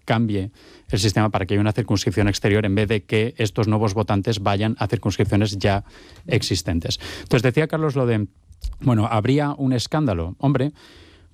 cambie el sistema para que haya una circunscripción exterior en vez de que estos nuevos votantes vayan a circunscripciones ya existentes. Entonces decía Carlos lo de, bueno, ¿habría un escándalo? Hombre,